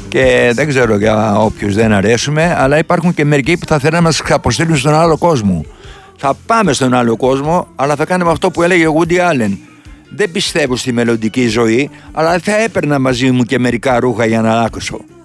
Και δεν ξέρω για όποιους δεν αρέσουμε, αλλά υπάρχουν και μερικοί που θα θέλουν να μας αποστείλουν στον άλλο κόσμο. Θα πάμε στον άλλο κόσμο, αλλά θα κάνουμε αυτό που έλεγε ο Woody Allen. Δεν πιστεύω στη μελλοντική ζωή, αλλά θα έπαιρνα μαζί μου και μερικά ρούχα για να αλλάξω.